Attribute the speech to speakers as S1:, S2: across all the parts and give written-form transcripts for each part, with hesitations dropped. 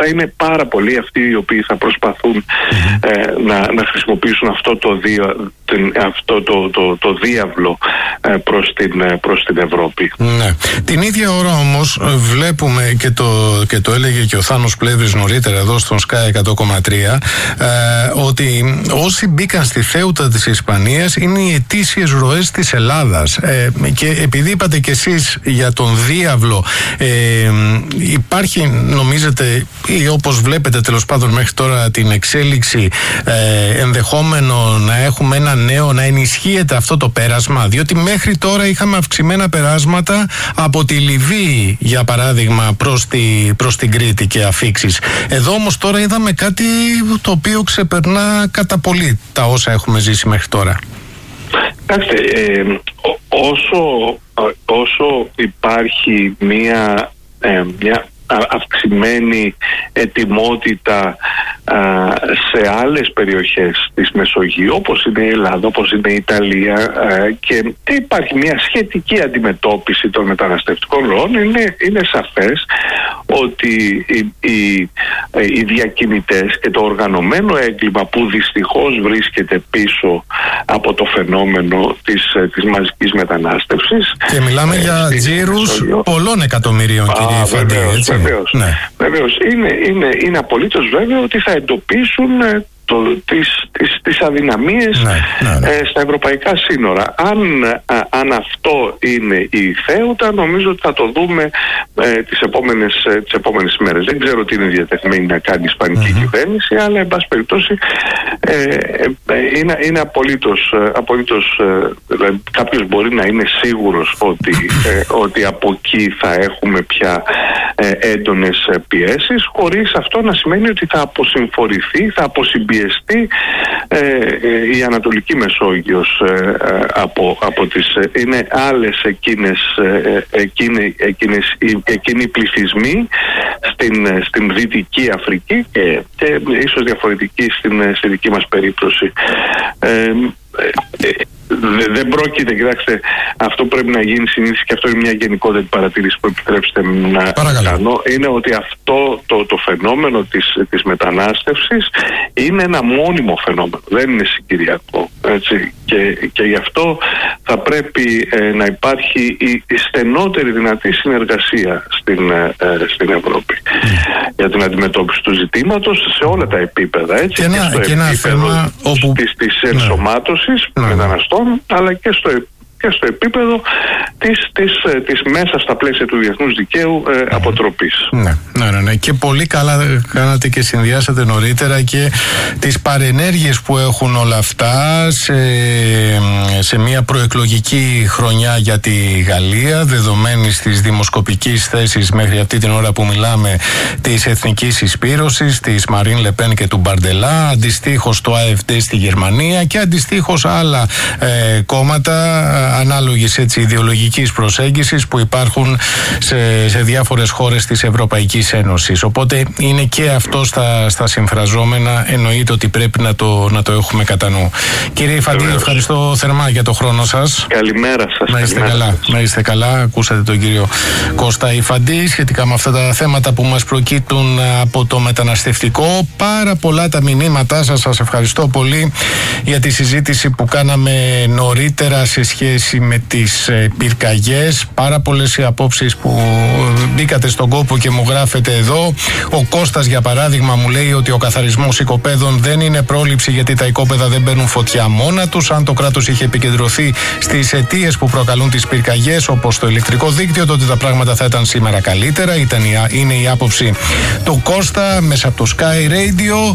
S1: θα είναι πάρα πολλοί αυτοί οι οποίοι θα προσπαθούν να χρησιμοποιήσουν αυτό το διάβλο προς την Ευρώπη.
S2: Ναι. Την ίδια ώρα όμως βλέπουμε και το έλεγε και ο Θάνος Πλεύρης νωρίτερα εδώ στον Sky 100,3 ότι όσοι μπήκαν στη Θέουτα της Ισπανίας είναι οι ετήσιες ροές της Ελλάδας, και επειδή είπατε κι εσείς για τον διάβλο, υπάρχει, νομίζετε, ή όπως βλέπετε τέλος πάντων μέχρι τώρα την εξέλιξη, ενδεχόμενο να έχουμε ένα νέο, να ενισχύεται αυτό το πέρασμα, διότι μέχρι τώρα είχαμε αυξημένα περάσματα από τη Λιβύη για παράδειγμα προς την Κρήτη και αφίξεις. Εδώ όμως τώρα είδαμε κάτι το οποίο ξεπερνά κατά πολύ τα όσα έχουμε ζήσει μέχρι τώρα.
S1: Όσο υπάρχει μια αυξημένη ετοιμότητα σε άλλες περιοχές της Μεσογείου, όπως είναι η Ελλάδα, όπως είναι η Ιταλία, και υπάρχει μια σχετική αντιμετώπιση των μεταναστευτικών ροών, είναι σαφές ότι οι διακινητές και το οργανωμένο έγκλημα που δυστυχώς βρίσκεται πίσω από το φαινόμενο της μαζικής μετανάστευσης.
S2: Και μιλάμε για τζίρους πολλών εκατομμυρίων, κύριε Φαντή, έτσι.
S1: Βεβαίως. Είναι απολύτως βέβαιο ότι θα εντοπίσουν τις αδυναμίες στα ευρωπαϊκά σύνορα. Αν αυτό είναι η Θέουτα, νομίζω ότι θα το δούμε τις επόμενες μέρες. Δεν ξέρω τι είναι διατεθειμένη να κάνει η Ισπανική κυβέρνηση, αλλά εν πάση περιπτώσει είναι απολύτως δηλαδή, κάποιος μπορεί να είναι σίγουρος ότι από εκεί θα έχουμε πια έντονες πιέσεις, χωρίς αυτό να σημαίνει ότι θα αποσυμφορηθεί, θα αποσυμπιεστεί η Ανατολική Μεσόγειος από τις... είναι άλλες εκείνοι οι πληθυσμοί στην Δυτική Αφρική και ίσως διαφορετικοί στη δική μας περίπτωση. Δεν πρόκειται, κοιτάξτε, αυτό πρέπει να γίνει συνήθως, και αυτό είναι μια γενικότερη παρατήρηση που επιτρέψτε να κάνω, είναι ότι αυτό το φαινόμενο της μετανάστευσης είναι ένα μόνιμο φαινόμενο, δεν είναι συγκυριακό, έτσι, και γι' αυτό θα πρέπει να υπάρχει η στενότερη δυνατή συνεργασία στην Ευρώπη για την αντιμετώπιση του ζητήματος σε όλα τα επίπεδα, έτσι, και ένα θέμα της ενσωμάτωσης μεταναστών, αλλά και στο επίπεδο της μέσα στα πλαίσια του διεθνούς δικαίου αποτροπής.
S2: Ναι. Και πολύ καλά κάνατε και συνδυάσατε νωρίτερα και τις παρενέργειες που έχουν όλα αυτά σε μια προεκλογική χρονιά για τη Γαλλία, δεδομένης της δημοσκοπικής θέσης μέχρι αυτή την ώρα που μιλάμε της Εθνικής Συσπήρωσης, της Μαρίν Λεπέν και του Μπαρντελά, αντιστοίχως το AfD στη Γερμανία και αντιστοίχως άλλα κόμματα ανάλογης ιδεολογικής προσέγγισης που υπάρχουν σε διάφορες χώρες της Ευρωπαϊκής Ένωσης. Οπότε είναι και αυτό στα συμφραζόμενα, εννοείται ότι πρέπει να το έχουμε κατά νου. Κύριε Φαντή, ευχαριστώ θερμά για το χρόνο σας.
S1: Καλημέρα σας.
S2: Να είστε καλά. Ακούσατε τον κύριο Κώστα Ιφαντή σχετικά με αυτά τα θέματα που μας προκύπτουν από το μεταναστευτικό. Πάρα πολλά τα μηνύματά σας. Σας ευχαριστώ πολύ για τη συζήτηση που κάναμε νωρίτερα σε σχέση με τις πυρκαγιές. Πάρα πολλές οι απόψεις που μπήκατε στον κόπο και μου γράφετε εδώ. Ο Κώστας για παράδειγμα μου λέει ότι ο καθαρισμός οικοπαίδων δεν είναι πρόληψη, γιατί τα οικόπεδα δεν μπαίνουν φωτιά μόνα τους. Αν το κράτος είχε επικεντρωθεί στις αιτίες που προκαλούν τις πυρκαγιές, όπως το ηλεκτρικό δίκτυο, τότε τα πράγματα θα ήταν σήμερα καλύτερα. Είναι η άποψη του Κώστα μέσα από το Sky Radio.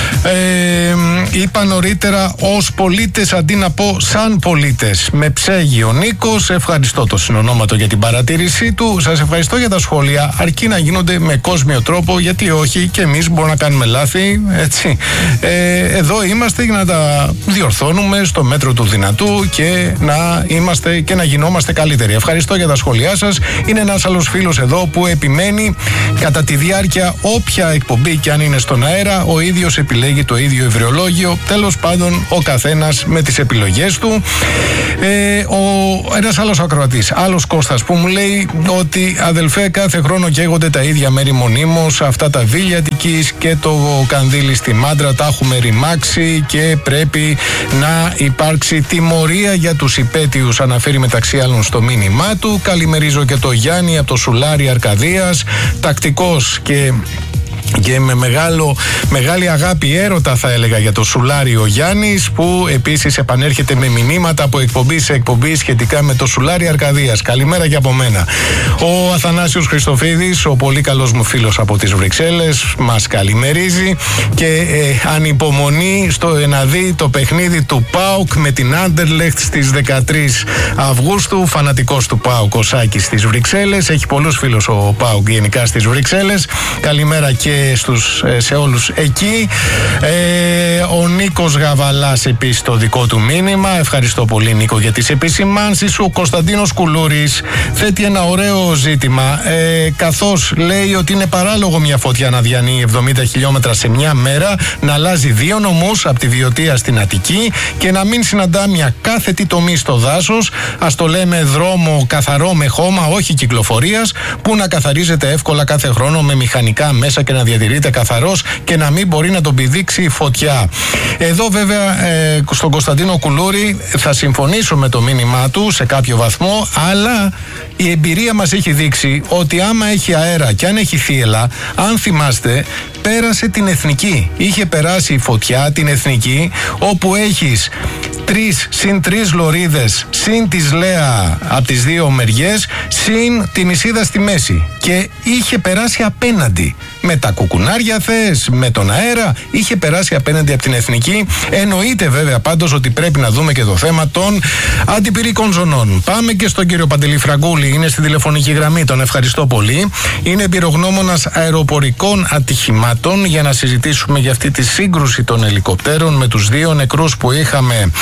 S2: Είπα νωρίτερα ως πολίτες αντί να πω σαν πολίτες. Με ψέγει ο Νίκος. Ευχαριστώ το συνονόματο για την παρατήρησή του. Σας ευχαριστώ για τα σχόλια, αρκεί να γίνονται με κόσμιο τρόπο, γιατί όχι, και εμείς μπορούμε να κάνουμε λάθη, έτσι. Εδώ είμαστε για να τα διορθώνουμε στο μέτρο του δυνατού και να είμαστε και να γινόμαστε καλύτεροι. Ευχαριστώ για τα σχόλιά σας. Είναι ένας άλλος φίλος εδώ που επιμένει κατά τη διάρκεια όποια εκπομπή και αν είναι στον αέρα, ο ίδιος επιλέγει το ίδιο ευρεολόγιο. Τέλος πάντων, ο καθένας με τις επιλογές του. Ένας άλλος ακροατής, άλλος Κώστας, που μου λέει ότι αδελφέ, κάθε χρόνο καίγονται τα ίδια μέρη μονίμως. Αυτά τα Βίλια Αττικής και το Κανδύλι στη Μάντρα τα έχουμε ρημάξει και πρέπει να υπάρξει τιμωρία για τους υπέτειους, αναφέρει μεταξύ άλλων στο μήνυμά του. Καλημερίζω και το Γιάννη από το Σουλάρι Αρκαδίας, τακτικός και με μεγάλη αγάπη, έρωτα θα έλεγα, για το Σουλάρι ο Γιάννης, που επίσης επανέρχεται με μηνύματα από εκπομπή σε εκπομπή σχετικά με το Σουλάρι Αρκαδίας. Καλημέρα και από μένα. Ο Αθανάσιος Χριστοφίδης, ο πολύ καλός μου φίλος από τις Βρυξέλλες, μας καλημερίζει και ανυπομονεί να δει το παιχνίδι του ΠΑΟΚ με την Άντερλεχτ στις 13 Αυγούστου. Φανατικός του ΠΑΟΚ ο Σάκης στις Βρυξέλλες. Έχει πολλούς φίλους ο ΠΑΟΚ γενικά στις Βρυξέλλες. Καλημέρα και σε όλους εκεί. Ο Νίκος Γαβαλάς επίσης το δικό του μήνυμα. Ευχαριστώ πολύ, Νίκο, για τις επισημάνσεις σου. Ο Κωνσταντίνος Κουλούρης θέτει ένα ωραίο ζήτημα, καθώς λέει ότι είναι παράλογο μια φωτιά να διανύει 70 χιλιόμετρα σε μια μέρα, να αλλάζει 2 νομούς από τη Βιωτία στην Αττική και να μην συναντά μια κάθετη τομή στο δάσος. Ας το λέμε δρόμο καθαρό με χώμα, όχι κυκλοφορίας, που να καθαρίζεται εύκολα κάθε χρόνο με μηχανικά μέσα και να διατηρείται καθαρός και να μην μπορεί να τον πηδήξει φωτιά. Εδώ βέβαια στον Κωνσταντίνο Κουλούρη θα συμφωνήσω με το μήνυμά του σε κάποιο βαθμό, αλλά η εμπειρία μας έχει δείξει ότι άμα έχει αέρα και αν έχει θύελλα, αν θυμάστε, πέρασε την Εθνική. Είχε περάσει η φωτιά την Εθνική, όπου έχεις 3 συν 3 λωρίδες, συν της Λέα από τις 2 μεριές, συν την Ισίδα στη μέση. Και είχε περάσει απέναντι. Με τα κουκουνάρια θες, με τον αέρα, είχε περάσει απέναντι από την Εθνική. Εννοείται βέβαια πάντως ότι πρέπει να δούμε και το θέμα των αντιπυρικών ζωνών. Πάμε και στον κύριο Παντελή Φραγκούλη, είναι στη τηλεφωνική γραμμή, τον ευχαριστώ πολύ. Είναι εμπειρογνώμονας αεροπορικών ατυχημάτων, για να συζητήσουμε για αυτή τη σύγκρουση των ελικοπτέρων με τους 2 νεκρούς που είχαμε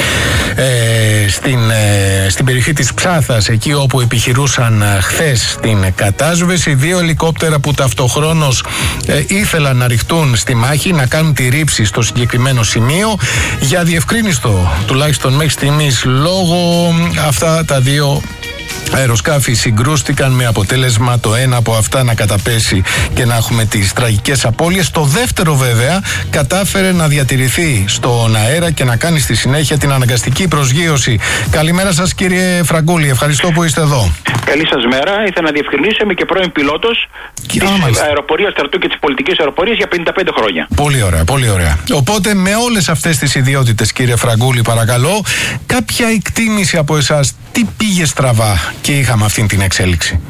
S2: στην περιοχή της Ψάθας, εκεί όπου επιχειρούσαν χθες την κατάσβεση. 2 ελικόπτερα που ταυτοχρόνως ήθελαν να ρηχτούν στη μάχη, να κάνουν τη ρήψη στο συγκεκριμένο σημείο. Για διευκρίνιστο, τουλάχιστον μέχρι στιγμής, λόγω αυτά τα 2 αεροσκάφη συγκρούστηκαν, με αποτέλεσμα το ένα από αυτά να καταπέσει και να έχουμε τις τραγικές απώλειες. Το δεύτερο βέβαια κατάφερε να διατηρηθεί στον αέρα και να κάνει στη συνέχεια την αναγκαστική προσγείωση. Καλημέρα σας, κύριε Φραγκούλη, ευχαριστώ που είστε εδώ.
S3: Καλή σας μέρα. Ήθελα να διευκρινίσω, είμαι και πρώην πιλότος της αεροπορίας στρατού και της πολιτικής αεροπορίας για 55 χρόνια.
S2: Πολύ ωραία, πολύ ωραία. Οπότε με όλες αυτές τις ιδιότητες, κύριε Φραγκούλη, παρακαλώ, κάποια εκτίμηση από εσάς, τι πήγε στραβά και είχαμε αυτή την εξέλιξη?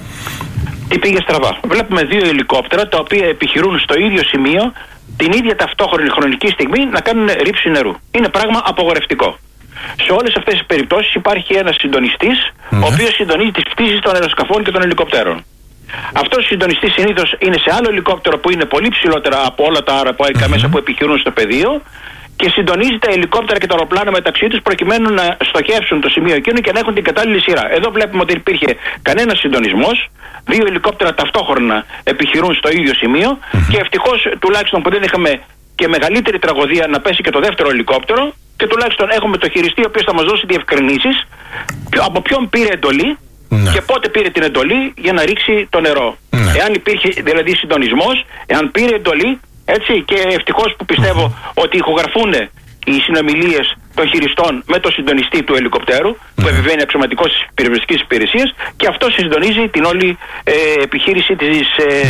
S3: Τι πήγε στραβά? Βλέπουμε 2 ελικόπτερα τα οποία επιχειρούν στο ίδιο σημείο την ίδια ταυτόχρονη χρονική στιγμή να κάνουν ρήψη νερού. Είναι πράγμα απογορευτικό. Σε όλες αυτές τις περιπτώσεις υπάρχει ένας συντονιστής, ο οποίος συντονίζει τις πτήσεις των αεροσκαφών και των ελικοπτέρων. Αυτός ο συντονιστής συνήθως είναι σε άλλο ελικόπτερο που είναι πολύ ψηλότερα από όλα τα αεροπορικά μέσα που επιχειρούν στο πεδίο και συντονίζει τα ελικόπτερα και τα αεροπλάνα μεταξύ τους προκειμένου να στοχεύσουν το σημείο εκείνο και να έχουν την κατάλληλη σειρά. Εδώ βλέπουμε ότι υπήρχε κανένας συντονισμός, 2 ελικόπτερα ταυτόχρονα επιχειρούν στο ίδιο σημείο και ευτυχώς τουλάχιστον που δεν είχαμε και μεγαλύτερη τραγωδία να πέσει και το δεύτερο ελικόπτερο και τουλάχιστον έχουμε το χειριστή ο οποίος θα μας δώσει διευκρινήσεις από ποιον πήρε εντολή και πότε πήρε την εντολή για να ρίξει το νερό. Εάν υπήρχε δηλαδή συντονισμός, εάν πήρε εντολή, έτσι, και ευτυχώς που πιστεύω ότι ηχογραφούν οι συνομιλίες των χειριστών με το συντονιστή του ελικοπτέρου που επιβαίνει αξιωματικός της πυροσβεστικής υπηρεσίας και αυτό συντονίζει την όλη επιχείρηση της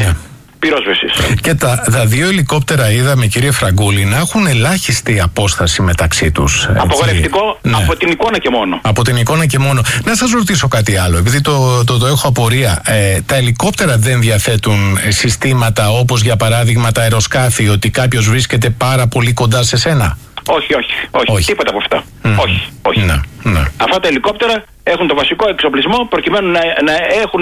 S3: πυρόσβεσης.
S2: Και τα 2 ελικόπτερα είδαμε, κύριε Φραγκούλη, να έχουν ελάχιστη απόσταση μεταξύ τους.
S3: Απογορευτικό, από την εικόνα και μόνο.
S2: Από την εικόνα και μόνο. Να σας ρωτήσω κάτι άλλο, επειδή το έχω απορία. Τα ελικόπτερα δεν διαθέτουν συστήματα όπως για παράδειγμα τα αεροσκάφη, ότι κάποιος βρίσκεται πάρα πολύ κοντά σε σένα?
S3: Όχι. Τίποτα από αυτά. Όχι. Αυτά τα ελικόπτερα έχουν το βασικό εξοπλισμό προκειμένου να έχουν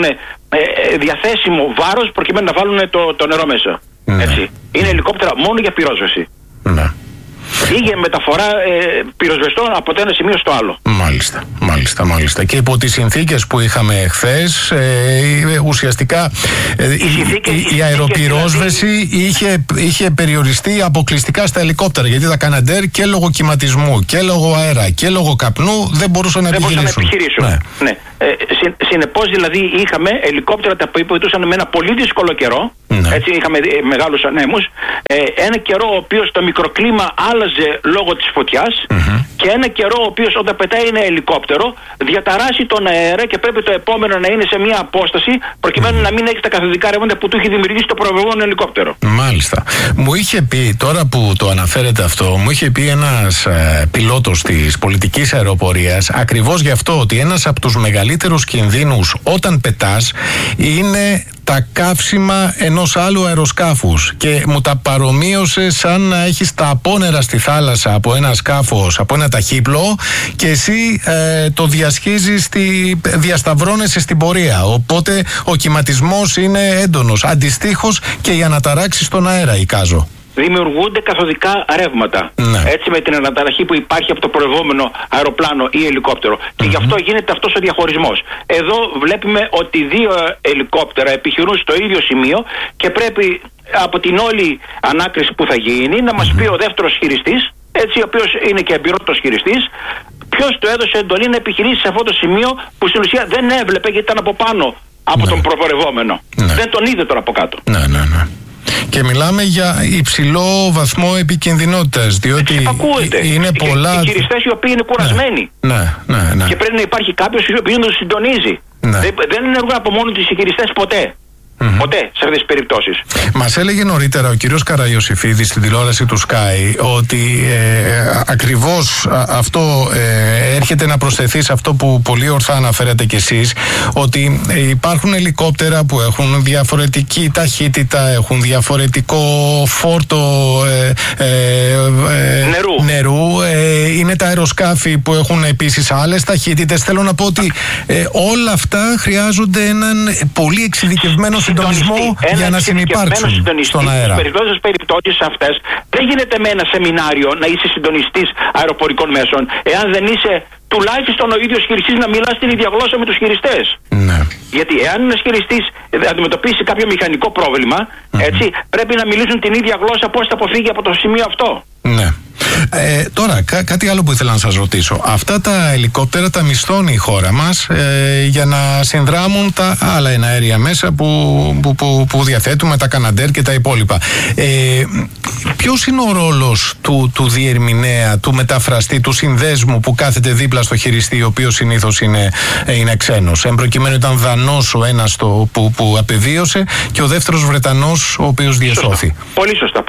S3: διαθέσιμο βάρος προκειμένου να βάλουν το νερό μέσα. Έτσι. Είναι ελικόπτερα μόνο για πυρόσβεση. ή για μεταφορά πυροσβεστών από το ένα σημείο στο άλλο.
S2: Μάλιστα. Και υπό τις συνθήκες που είχαμε χθες, ουσιαστικά η αεροπυρόσβεση είχε περιοριστεί αποκλειστικά στα ελικόπτερα, γιατί τα Καναντέρ και λόγω κυματισμού και λόγω αέρα και λόγω καπνού δεν μπορούσαν να επιχειρήσουν.
S3: Ναι. Συνεπώς δηλαδή είχαμε ελικόπτερα τα οποία βοηθούσαν με ένα πολύ δύσκολο καιρό. Ναι. Έτσι είχαμε μεγάλους ανέμους, ένα καιρό ο οποίος το μικροκλίμα άλλαζε λόγω της φωτιάς, και ένα καιρό ο οποίος όταν πετάει ένα ελικόπτερο διαταράσει τον αέρα και πρέπει το επόμενο να είναι σε μια απόσταση προκειμένου να μην έχει τα καθοδικά ρεύματα που του έχει δημιουργήσει το προηγούμενο ελικόπτερο.
S2: Μάλιστα. Μου είχε πει, τώρα που το αναφέρετε αυτό, μου είχε πει ένας πιλότος της πολιτικής αεροπορίας ακριβώς γι' αυτό, ότι ένας από τους μεγαλύτερους κινδύνους όταν πετάς είναι τα καύσιμα ενός άλλου αεροσκάφους, και μου τα παρομοίωσε σαν να έχεις τα απόνερα στη θάλασσα από ένα σκάφος, από ένα ταχύπλοο, και εσύ το διασχίζεις, διασταυρώνεσαι στην πορεία, οπότε ο κυματισμός είναι έντονος, αντιστοίχως και οι αναταράξεις στον αέρα, εικάζω.
S3: Δημιουργούνται καθοδικά ρεύματα. Ναι. Έτσι, με την αναταραχή που υπάρχει από το προηγούμενο αεροπλάνο ή ελικόπτερο. Και γι' αυτό γίνεται αυτός ο διαχωρισμός. Εδώ βλέπουμε ότι δύο ελικόπτερα επιχειρούν στο ίδιο σημείο και πρέπει από την όλη ανάκριση που θα γίνει να μας πει ο δεύτερος χειριστής, έτσι, ο οποίος είναι και εμπειρότος χειριστής, ποιος του έδωσε εντολή να επιχειρήσει σε αυτό το σημείο που στην ουσία δεν έβλεπε γιατί ήταν από πάνω από τον προπορευόμενο. Δεν τον είδε τώρα από κάτω.
S2: Ναι. Και μιλάμε για υψηλό βαθμό επικινδυνότητας, διότι είναι πολλά.
S3: Οι χειριστές οι οποίοι είναι κουρασμένοι.
S2: Ναι.
S3: Και πρέπει να υπάρχει κάποιος ο οποίος τους συντονίζει. Δεν ενεργούν από μόνοι τους οι χειριστές ποτέ. Ποτέ σε αυτές τις περιπτώσεις.
S2: Μας έλεγε νωρίτερα ο κύριος Καραϊωσηφίδης στην τηλεόραση του Sky ότι ακριβώς αυτό έρχεται να προσθεθεί σε αυτό που πολύ ορθά αναφέρατε κι εσείς, ότι υπάρχουν ελικόπτερα που έχουν διαφορετική ταχύτητα, έχουν διαφορετικό φόρτο νερού, είναι τα αεροσκάφη που έχουν επίσης άλλες ταχύτητες. Θέλω να πω ότι όλα αυτά χρειάζονται έναν πολύ εξειδικευμένο συντονισμό για να συνυπάρξουν στον αέρα.
S3: Στις περιπτώσεις αυτές δεν γίνεται με ένα σεμινάριο να είσαι συντονιστής αεροπορικών μέσων, εάν δεν είσαι τουλάχιστον ο ίδιος χειριστής να μιλάς την ίδια γλώσσα με τους χειριστές. Ναι. Γιατί εάν ένας χειριστής αντιμετωπίσει κάποιο μηχανικό πρόβλημα, έτσι, πρέπει να μιλήσουν την ίδια γλώσσα πώς θα αποφύγει από το σημείο αυτό. Ναι.
S2: Τώρα, κάτι άλλο που ήθελα να σας ρωτήσω. Αυτά τα ελικόπτερα τα μισθώνει η χώρα μας για να συνδράμουν τα άλλα εναέρια μέσα που διαθέτουμε, τα Καναντέρ και τα υπόλοιπα. Ποιος είναι ο ρόλος του διερμηνέα, του μεταφραστή, του συνδέσμου που κάθεται δίπλα στο χειριστή, ο οποίος συνήθως είναι ξένος? Εν προκειμένου ήταν Δανός ο ένας που απεβίωσε και ο δεύτερος Βρετανός ο οποίος διεσώθη.
S3: Πολύ σωστά.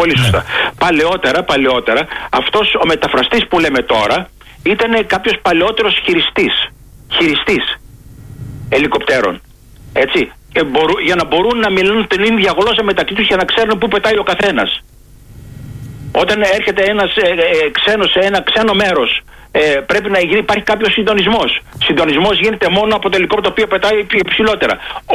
S3: Παλαιότερα αυτός ο μεταφραστής που λέμε τώρα ήταν κάποιος παλαιότερος χειριστής ελικοπτέρων. Έτσι. Για να μπορούν να μιλούν την ίδια γλώσσα μεταξύ τους και να ξέρουν πού πετάει ο καθένας. Όταν έρχεται ένας ξένος σε ένα ξένο μέρος, πρέπει να υπάρχει κάποιος συντονισμός. Συντονισμός γίνεται μόνο από το ελικόπτερο το οποίο πετάει πιο υψηλότερα.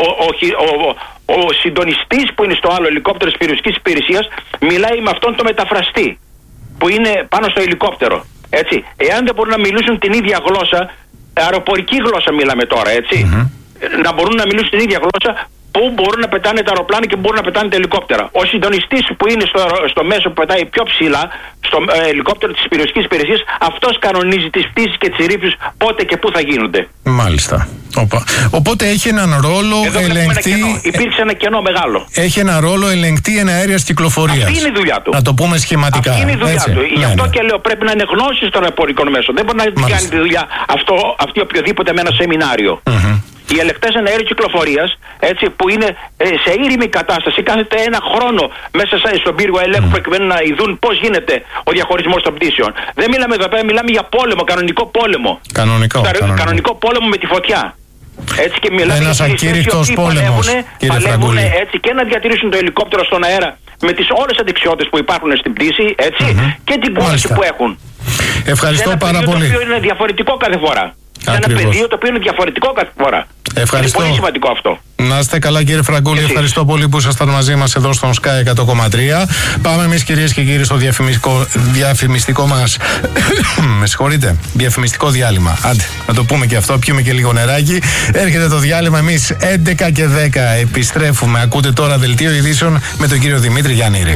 S3: Ο συντονιστής που είναι στο άλλο ελικόπτερο της περιοχής υπηρεσίας μιλάει με αυτόν τον μεταφραστή που είναι πάνω στο ελικόπτερο. Έτσι. Εάν δεν μπορούν να μιλήσουν την ίδια γλώσσα, αεροπορική γλώσσα μιλάμε τώρα, έτσι, να μπορούν να μιλήσουν την ίδια γλώσσα, πού μπορούν να πετάνε τα αεροπλάνα και πού μπορούν να πετάνε τα ελικόπτερα. Ο συντονιστής που είναι στο μέσο που πετάει πιο ψηλά, στο ελικόπτερο της περιοχής υπηρεσίας, αυτός κανονίζει τις πτήσεις και τις ρήψεις πότε και πού θα γίνονται.
S2: Μάλιστα. Οπότε έχει έναν ρόλο ελεγκτή.
S3: Υπήρξε ένα κενό μεγάλο.
S2: Έχει ένα ρόλο ελεγκτή εναέριας κυκλοφορίας.
S3: Αυτή είναι η δουλειά του.
S2: Να το πούμε σχηματικά.
S3: Αυτή είναι η δουλειά του. Γι' αυτό και λέω πρέπει να είναι γνώση των αεροπορικών μέσων. Δεν μπορεί να κάνει τη δουλειά αυτή οποιοδήποτε με ένα σεμινάριο. Οι ελεγκτές εναέριας κυκλοφορίας, έτσι, που είναι σε ήρεμη κατάσταση, κάθεται ένα χρόνο μέσα στον πύργο ελέγχου προκειμένου να ειδούν πώς γίνεται ο διαχωρισμός των πτήσεων. Δεν μιλάμε εδώ πέρα, μιλάμε για πόλεμο, κανονικό πόλεμο. Κανονικό πόλεμο με τη φωτιά. Έτσι, και μιλάμε
S2: ένας ακήρυκτος πόλεμος,
S3: παλεύουν έτσι και να διατηρήσουν το ελικόπτερο στον αέρα με τις όλες τις δεξιότητες που υπάρχουν στην πτήση, έτσι, και την κούραση που έχουν.
S2: Ευχαριστώ πάρα πολύ.
S3: Το οποίο είναι διαφορετικό κάθε φορά. σε ένα πεδίο το οποίο είναι διαφορετικό κάθε φορά.
S2: Ευχαριστώ.
S3: Είναι πολύ σημαντικό αυτό.
S2: Να είστε καλά, κύριε Φραγκούλη. Ευχαριστώ πολύ που ήσασταν μαζί μας εδώ στον Sky 100,3. Πάμε εμείς, κυρίες και κύριοι, στο διαφημιστικό μας με συγχωρείτε, διαφημιστικό διάλειμμα. Άντε, να το πούμε και αυτό, πιούμε και λίγο νεράκι. Έρχεται το διάλειμμα, εμείς 11 και 10 επιστρέφουμε. Ακούτε τώρα δελτίο ειδήσεων με τον κύριο Δημήτρη Γιαννήρη.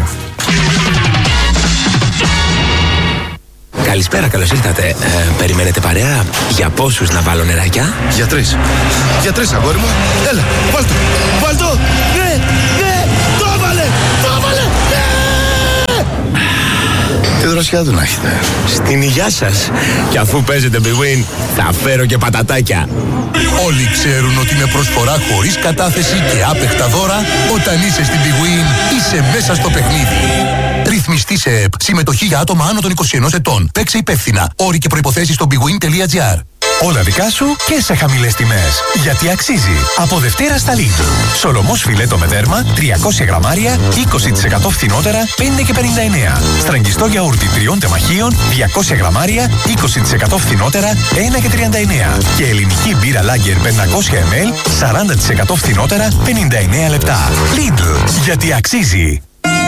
S4: Καλησπέρα, καλώς ήρθατε. Περιμένετε παρέα? Για πόσους να βάλω νεράκια?
S5: Για τρεις. Για τρεις, αγόρι μου. Έλα, βάλτο. Βάλτο. Ναι, ναι, το έβαλε. Το έβαλε. Ναι. Τι δροσιά του να έχετε.
S4: Στην υγειά σας. Και αφού παίζετε Big Win, θα φέρω και πατατάκια.
S5: Όλοι ξέρουν ότι με προσφορά χωρίς κατάθεση και άπεχτα δώρα, όταν είσαι στην Big Win, είσαι μέσα στο παιχνίδι. Ρυθμιστή σε ΕΠ. Συμμετοχή για άτομα άνω των 21 ετών. Παίξε υπεύθυνα. Όροι και προϋποθέσεις στο bigwin.gr.
S6: Όλα δικά σου και σε χαμηλές τιμές. Γιατί αξίζει. Από Δευτέρα στα Lidl. Σολομός φιλέτο με δέρμα, 300 γραμμάρια, 20% φθηνότερα, 5 και 59. Στραγγιστό γιαούρτι 3 τεμαχίων, 200 γραμμάρια, 20% φθηνότερα, 1 και 39. Και ελληνική μπύρα Lager 500 ml, 40% φθηνότερα, 59 λεπτά. Lidl. Γιατί αξίζει.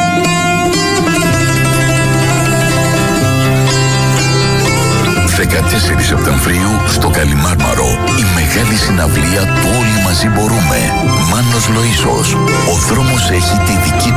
S7: 14 Σεπτεμβρίου στο Καλιμάρμαρο. Η μεγάλη συναυλία του Όλοι Μαζί Μπορούμε. Μάνος Λοΐσος. Ο δρόμος έχει τη δική του